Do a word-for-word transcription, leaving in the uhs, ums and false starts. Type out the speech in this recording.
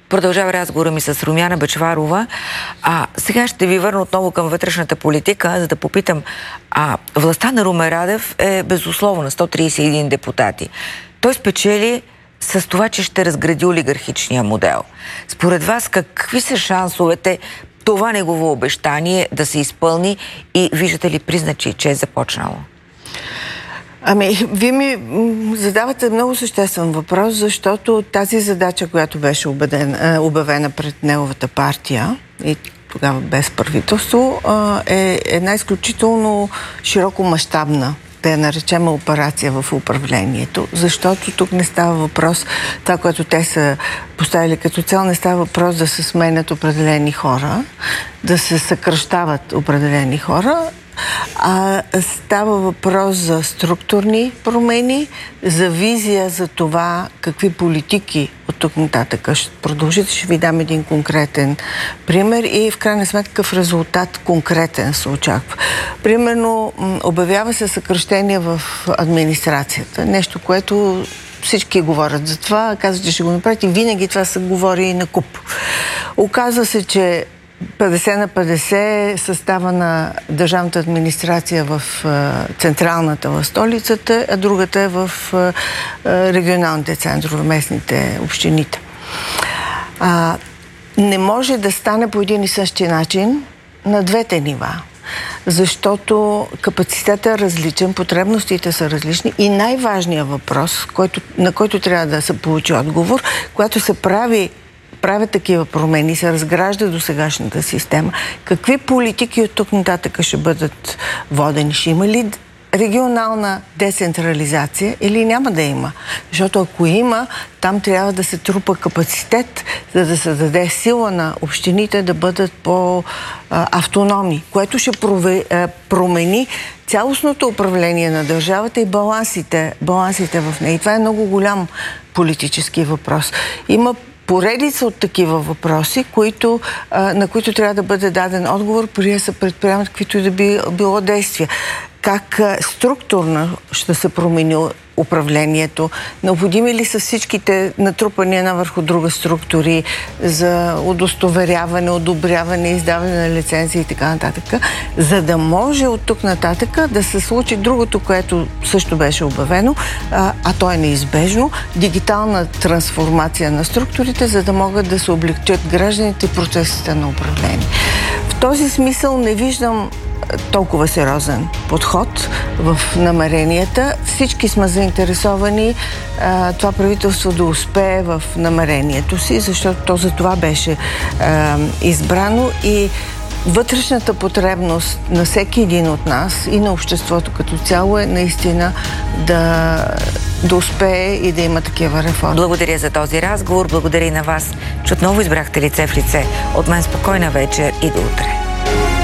Продължава разговора ми с Румяна Бъчварова. А сега ще ви върна отново към вътрешната политика, за да попитам. А, властта на Румен Радев е безусловна, сто тридесет и един депутати. Той спечели с това, че ще разгради олигархичния модел. Според вас, какви са шансовете това негово обещание да се изпълни и виждате ли признаци, че е започнало? Ами, вие ми задавате много съществен въпрос, защото тази задача, която беше обявена, обявена пред неговата партия и тогава без правителство, е една изключително широко мащабна, да я наречем операция в управлението, защото тук не става въпрос, това, което те са поставили като цел, не става въпрос да се сменят определени хора, да се съкръщават определени хора, а става въпрос за структурни промени, за визия за това какви политики от тук нататък ще продължите. Ще ви дам един конкретен пример и в крайна сметка в резултат конкретен се очаква. Примерно обявява се съкращение в администрацията. Нещо, което всички говорят за това, казват, че ще го направят и винаги това се говори и на куп. Оказва се, че петдесет на петдесет състава на държавната администрация в централната, в столицата, а другата е в регионалните центрове, местните, общините. А, не може да стане по един и същи начин на двете нива, защото капацитетът е различен, потребностите са различни и най-важният въпрос, който, на който трябва да се получи отговор, когато се прави правят такива промени, се разгражда до сегашната система. Какви политики от тук нататък ще бъдат водени? Ще има ли регионална децентрализация или няма да има? Защото ако има, там трябва да се трупа капацитет, за да се даде сила на общините да бъдат по-автономни, което ще промени цялостното управление на държавата и балансите, балансите в нея. И това е много голям политически въпрос. Има поредица от такива въпроси, които, а, на които трябва да бъде даден отговор, преди да се предприемат каквито и да би, било действия. Как а, структурно ще се промени управлението? Необходими ли са всичките натрупания на върху друга структури за удостоверяване, одобряване, издаване на лицензии и така нататък, за да може от тук нататък да се случи другото, което също беше обявено, а, а то е неизбежно, дигитална трансформация на структурите, за да могат да се облегчат гражданите и процесите на управление. В този смисъл не виждам толкова сериозен подход в намеренията. Всички сме заинтересовани а, това правителство да успее в намерението си, защото то за това беше а, избрано и вътрешната потребност на всеки един от нас и на обществото като цяло е наистина да, да успее и да има такива реформи. Благодаря за този разговор. Благодаря и на вас, че отново избрахте лице в лице. От мен спокойна вечер и до утре.